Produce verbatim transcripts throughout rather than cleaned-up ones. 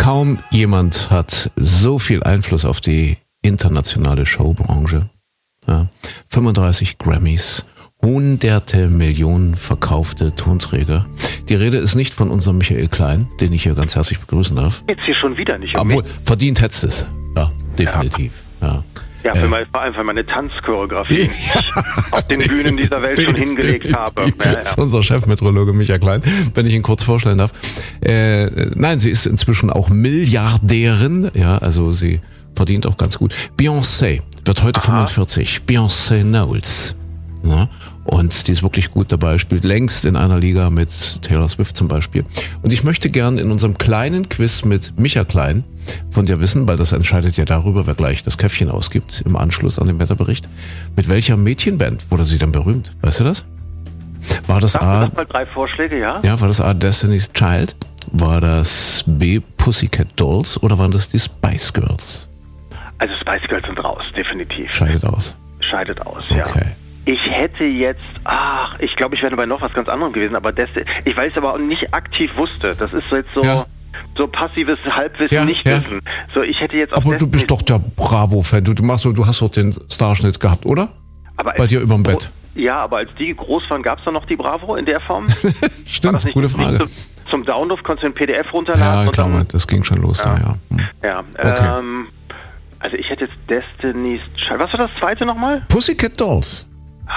Kaum jemand hat so viel Einfluss auf die internationale Showbranche. Ja, fünfunddreißig Grammys, hunderte Millionen verkaufte Tonträger. Die Rede ist nicht von unserem Michael Klein, den ich hier ganz herzlich begrüßen darf. Jetzt hier schon wieder nicht. Obwohl, verdient hättest es. Ja, definitiv. Ja. Ja, für, äh, meine, vor allem für meine Tanzchoreografie ja, auf den Bühnen dieser Welt schon hingelegt habe. Ja, ja. Das ist unser Chefmeteorologe Michael Klein, wenn ich ihn kurz vorstellen darf. Äh, nein, sie ist inzwischen auch Milliardärin. Ja, also sie verdient auch ganz gut. Beyoncé wird heute Aha. fünfundvierzig. Beyoncé Knowles. Ja, und die ist wirklich gut dabei, spielt längst in einer Liga mit Taylor Swift zum Beispiel. Und ich möchte gern in unserem kleinen Quiz mit Micha Klein von dir wissen, weil das entscheidet ja darüber, wer gleich das Käffchen ausgibt im Anschluss an den Wetterbericht. Mit welcher Mädchenband wurde sie dann berühmt? Weißt du das? War das A? Noch mal drei Vorschläge, ja? Ja, war das A Destiny's Child? War das B Pussycat Dolls oder waren das die Spice Girls? Also Spice Girls sind raus, definitiv. Scheidet aus. Scheidet aus, ja. Okay. Ich hätte jetzt, ach, ich glaube, ich wäre bei noch was ganz anderem gewesen, aber das, ich weiß aber auch nicht aktiv wusste. Das ist jetzt so, ja. so passives Halbwissen, ja, Nichtwissen. Ja. So, ich hätte jetzt. Aber du bist doch der Bravo-Fan. Du, du machst so, du hast doch den Starschnitt gehabt, oder? Aber bei dir überm Bett. Ja, aber als die groß waren, gab es da noch die Bravo in der Form? Stimmt, nicht, gute Frage. Zum, zum Download konntest du ein P D F runterladen. Ja, klar, und dann, das ging schon los ja. da, ja. Hm. Ja, okay. ähm, also ich hätte jetzt Destiny's Child. Was war das zweite nochmal? Pussycat Dolls.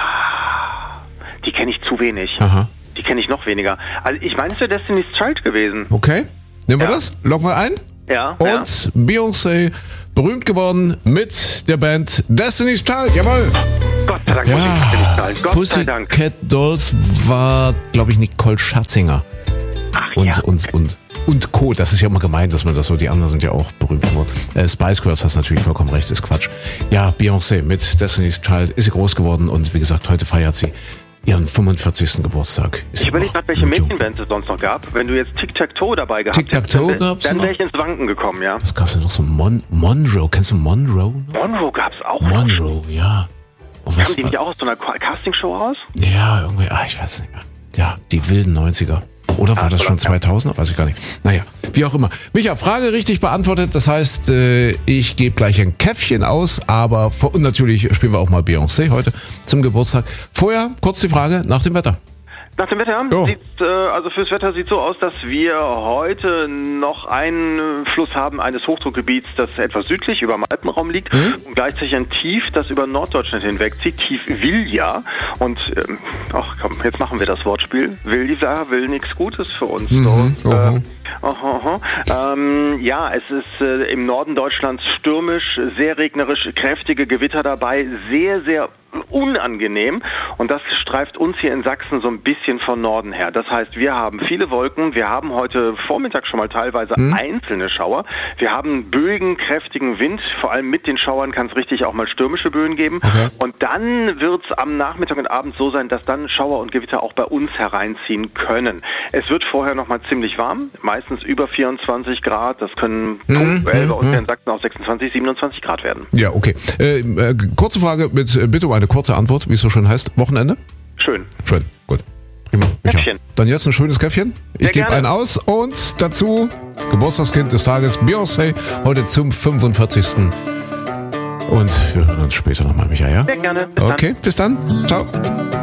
Die kenne ich zu wenig. Aha. Die kenne ich noch weniger. Also ich meine, es wäre Destiny's Child gewesen. Okay, nehmen wir ja. das? Loggen wir ein? Ja. Und ja. Beyoncé, berühmt geworden mit der Band Destiny's Child. Jawohl. Gott sei Dank. Ja. Destiny's Child. Gott sei Dank. Pussycat Dolls war, glaube ich, Nicole Scherzinger. Ach und, ja. und, und, und Co. Das ist ja immer gemein, dass man das so, die anderen sind ja auch berühmt geworden. Äh, Spice Girls, hast natürlich vollkommen recht, ist Quatsch. Ja, Beyoncé mit Destiny's Child ist sie groß geworden und wie gesagt, heute feiert sie ihren fünfundvierzigsten Geburtstag. Ist ich überlege gerade, welche Mädchenbands es sonst noch gab. Wenn du jetzt Tic-Tac-Toe dabei gehabt hättest, Tic-Tac-Toe dann, gab's dann noch? wäre ich ins Wanken gekommen, ja. Was gab's denn noch so? Mon- Monroe, kennst du Monroe? Monroe gab's auch Monroe, noch. Ja. Und was kamen die nicht auch aus so einer Castingshow raus? Ja, irgendwie, ah, ich weiß nicht mehr. Ja, die wilden neunziger. Oder war das schon zweitausend? Weiß ich gar nicht. Naja, wie auch immer. Micha, Frage richtig beantwortet. Das heißt, ich gebe gleich ein Käffchen aus, aber und natürlich spielen wir auch mal Beyoncé heute zum Geburtstag. Vorher kurz die Frage nach dem Wetter. Nach dem Wetter? Oh. Sieht, äh, also fürs Wetter sieht so aus, dass wir heute noch einen Fluss haben eines Hochdruckgebiets, das etwas südlich über dem Alpenraum liegt mhm. und gleichzeitig ein Tief, das über Norddeutschland hinwegzieht, Tief Vilja. Und ähm, ach komm, jetzt machen wir das Wortspiel. Vilja will nichts Gutes für uns. Mhm. So, äh, aha, aha. Ähm, ja, es ist äh, im Norden Deutschlands stürmisch, sehr regnerisch, kräftige Gewitter dabei, sehr, sehr unangenehm und das streift uns hier in Sachsen so ein bisschen von Norden her. Das heißt, wir haben viele Wolken, wir haben heute Vormittag schon mal teilweise mhm. einzelne Schauer, wir haben böigen, kräftigen Wind, vor allem mit den Schauern kann es richtig auch mal stürmische Böen geben okay. und dann wird es am Nachmittag und Abend so sein, dass dann Schauer und Gewitter auch bei uns hereinziehen können. Es wird vorher noch mal ziemlich warm, meistens über vierundzwanzig Grad, das können mhm. punktuell bei uns hier in Sachsen auch sechsundzwanzig, siebenundzwanzig Grad werden. Ja, okay. Äh, äh, kurze Frage mit äh, bitte um eine kurze Antwort, wie es so schön heißt. Wochenende? Schön. Schön, gut. Prima. Käffchen. Dann jetzt ein schönes Käffchen. Ich gebe einen aus und dazu Geburtstagskind des Tages, Beyoncé, heute zum fünfundvierzigsten Und wir hören uns später nochmal, Micha, ja? Sehr gerne. Bis okay, dann. bis dann. Ciao.